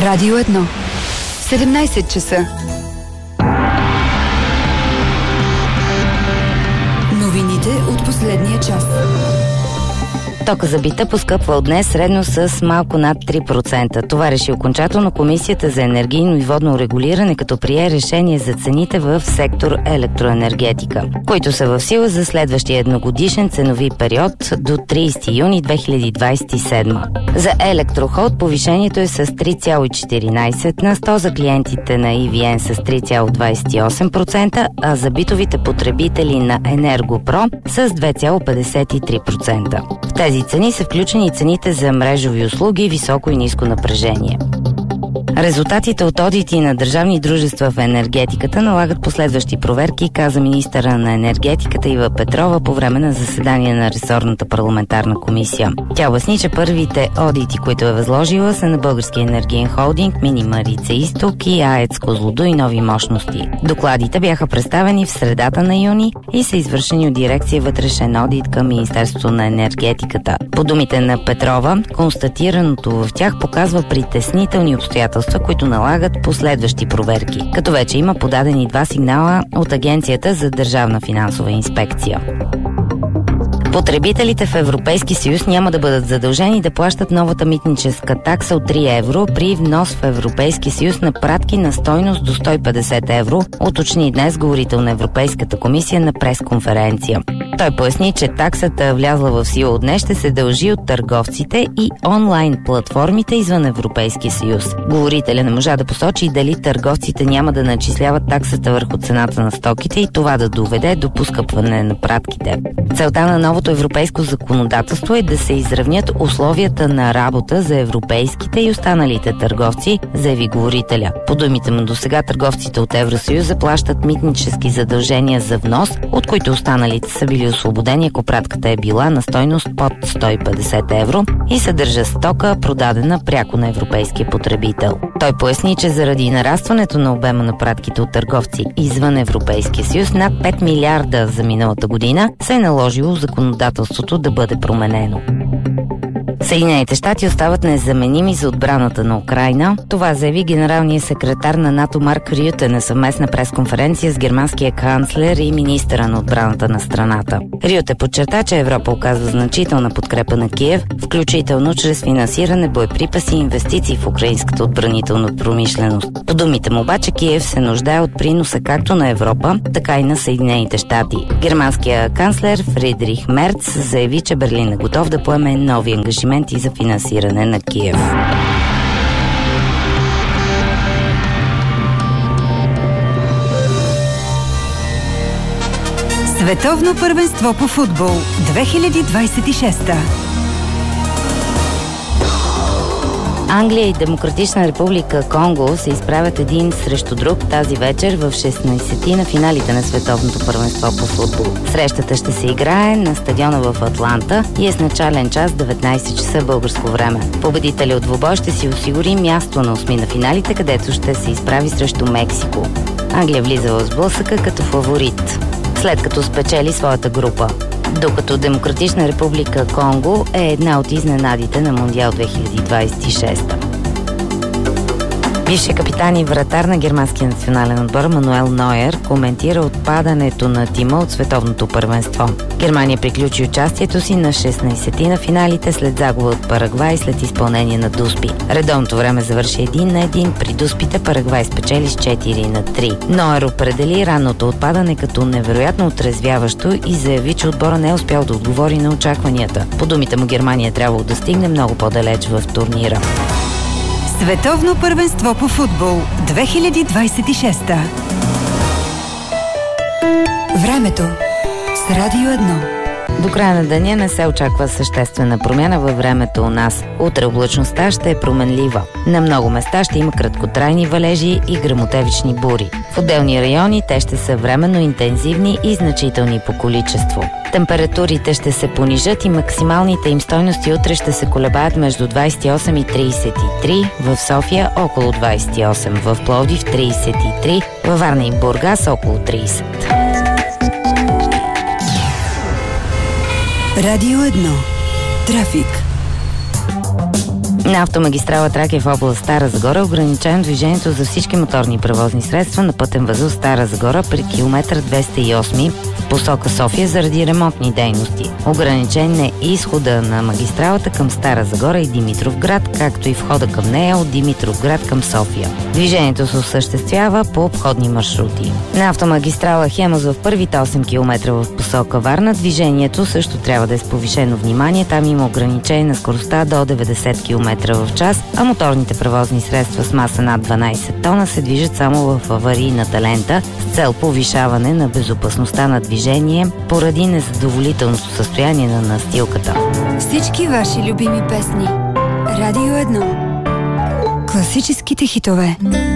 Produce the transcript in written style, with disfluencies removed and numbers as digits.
Радио 1. 17 часа. Новините от последния час. Тока за бита поскъпва от днес средно с малко над 3%. Това реши окончателно Комисията за енергийно и водно регулиране, като прие решение за цените в сектор електроенергетика, които са в сила за следващия едногодишен ценови период до 30 юни 2027. За Електроход повишението е с 3,14 на 100, за клиентите на EVN с 3,28%, а за битовите потребители на Енергопро с 2,53%. В тези цени са включени цените за мрежови услуги, високо и ниско напрежение. Резултатите от одити на държавни дружества в енергетиката налагат последващи проверки, каза министъра на енергетиката Ива Петрова по време на заседание на ресорната парламентарна комисия. Тя обясни, че първите одити, които е възложила, са на Българския енергиен холдинг, Мини Марица Изток и АЕЦ Козлодуй нови мощности. Докладите бяха представени в средата на юни и са извършени от дирекция вътрешен одит към Министерството на енергетиката. По думите на Петрова, констатираното в тях показва притеснителни обстоятелства, които налагат последващи проверки, като вече има подадени 2 сигнала от Агенцията за държавна финансова инспекция. Потребителите в Европейски съюз няма да бъдат задължени да плащат новата митническа такса от 3 евро при внос в Европейски съюз на пратки на стойност до 150 евро, уточни днес говорител на Европейската комисия на пресконференция. Той поясни, че таксата, влязла в сила от днес, ще се дължи от търговците и онлайн платформите извън Европейски съюз. Говорителя не можа да посочи дали търговците няма да начисляват таксата върху цената на стоките и това да доведе до поскъпване на пратките. Целта на новото европейско законодателство е да се изравнят условията на работа за европейските и останалите търговци, заяви говорителя. По думите му досега търговците от Евросъюз заплащат митнически задължения за внос, от които останалите са били освободени, ако пратката е била на стойност под 150 евро и съдържа стока, продадена пряко на европейския потребител. Той поясни, че заради нарастването на обема на пратките от търговци извън Европейския съюз над 5 милиарда за миналата година, се е наложило законодателството да бъде променено. Съединените щати остават незаменими за отбраната на Украйна. Това заяви генералният секретар на НАТО Марк Рюте на съвместна пресконференция с германския канцлер и министъра на отбраната на страната. Рюте подчерта, че Европа оказва значителна подкрепа на Киев, включително чрез финансиране, боеприпаси и инвестиции в украинската отбранителна промишленост. По думите му обаче Киев се нуждае от приноса както на Европа, така и на Съединените щати. Германският канцлер Фридрих Мерц заяви, че Берлин е готов да поеме нови ангажименти за финансиране на Киев. Световно първенство по футбол 2026. Англия и Демократична република Конго се изправят един срещу друг тази вечер в 16-ти на финалите на Световното първенство по футбол. Срещата ще се играе на стадиона в Атланта и е с начален час 19 часа българско време. Победителят от двубой ще си осигури място на 8 на финалите, където ще се изправи срещу Мексико. Англия влиза в сблъсъка като фаворит, след като спечели своята група, докато Демократична република Конго е една от изненадите на Мондиал 2026. Бившият капитан и вратар на германския национален отбор Мануел Нойер коментира отпадането на тима от световното първенство. Германия приключи участието си на 16-ти на финалите след загуба от Парагвай след изпълнение на дуспи. Редовното време завърши 1-1, при дуспите Парагвай спечели с 4-3. Нойер определи ранното отпадане като невероятно отрезвяващо и заяви, че отбора не е успял да отговори на очакванията. По думите му Германия трябвало да стигне много по-далеч в турнира. Световно първенство по футбол 2026. Времето с Радио 1. До края на деня не се очаква съществена промяна във времето у нас. Утре облачността ще е променлива. На много места ще има краткотрайни валежи и гръмотевични бури. В отделни райони те ще са временно интензивни и значителни по количество. Температурите ще се понижат и максималните им стойности утре ще се колебаят между 28 и 33, в София около 28, в Пловдив 33, във Варна и Бургас около 30. Радио 1. Трафик. На автомагистрала Тракия в област Стара Загора е ограничено движението за всички моторни превозни средства на пътен възел Стара Загора при километър 208 в посока София заради ремонтни дейности. Ограничен е и изхода на магистралата към Стара Загора и Димитровград, както и входа към нея от Димитровград към София. Движението се осъществява по обходни маршрути. На автомагистрала Хемус в първите 8 км в посока Варна движението също трябва да е с повишено внимание. Там има ограничение на скоростта до 90 км в час, а моторните превозни средства с маса над 12 тона се движат само в аварийната лента с цел повишаване на безопасността на движение поради незадоволителното състояние на настилката. Всички ваши любими песни. Радио 1. Класическите хитове.